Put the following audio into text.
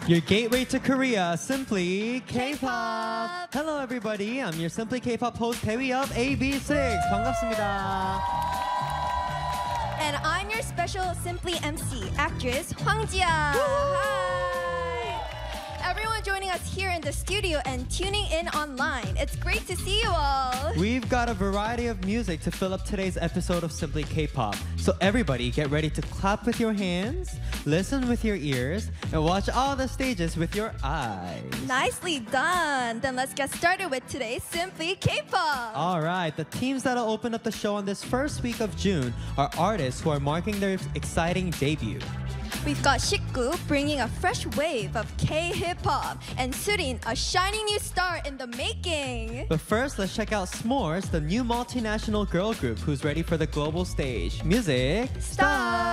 Your gateway to Korea, Simply K-pop. K-pop. Hello everybody, I'm your Simply K-pop host Taewee of AB6. 반갑습니다. And I'm your special Simply MC, actress Hwang Jia. Hi! Everyone joining us here in the studio and tuning in online. It's great to see you all. We've got a variety of music to fill up today's episode of Simply K-pop. So everybody get ready to clap with your hands, listen with your ears, and watch all the stages with your eyes. Nicely done. Then let's get started with today's Simply K-pop. All right, the teams that'll open up the show on this first week of June are artists who are marking their exciting debut. We've got Shikgu bringing a fresh wave of K-hip-hop and Surin, a shining new star in the making. But first, let's check out S'mores, the new multinational girl group who's ready for the global stage. Music, Start!